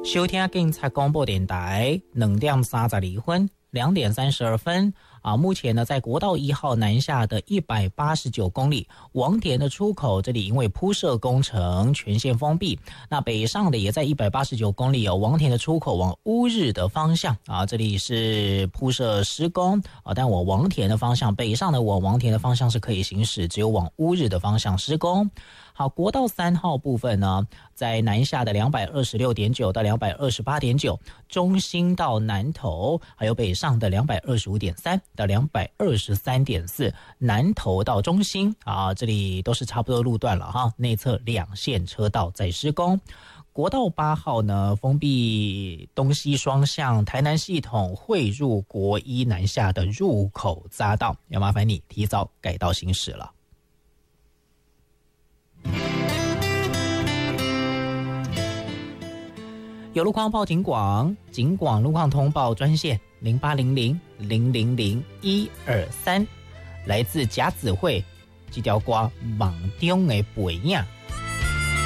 收听警察广播电台2点32分，2点32分啊！目前呢，在国道1号南下的189公里，王田的出口这里因为铺设工程全线封闭。那北上的也在189公里王田的出口往乌日的方向啊，这里是铺设施工啊，但往王田的方向，北上的往王田的方向是可以行驶，只有往乌日的方向施工。好，国道3号部分呢，在南下的226.9到228.9，中兴到南投，还有北上的225.3到223.4，南投到中兴啊，这里都是差不多路段了哈，内侧2线车道在施工。国道8号呢，封闭东西双向台南系统汇入国一南下的入口匝道，要麻烦你提早改道行驶了。有路况报警广路况通报专线0800000123，来自甲子会这条歌梦中的背影